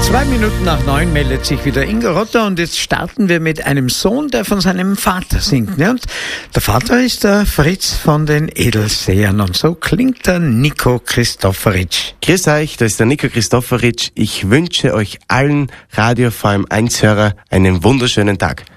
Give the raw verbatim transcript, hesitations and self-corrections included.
Zwei Minuten nach neun meldet sich wieder Ingo Rotter und jetzt starten wir mit einem Sohn, der von seinem Vater singt. Ne? Und der Vater ist der Fritz von den Edelsehern und so klingt der Nico Christoforitsch. Grüß euch, da ist der Nico Christoforitsch. Ich wünsche euch allen Radio V M eins Hörer einen wunderschönen Tag.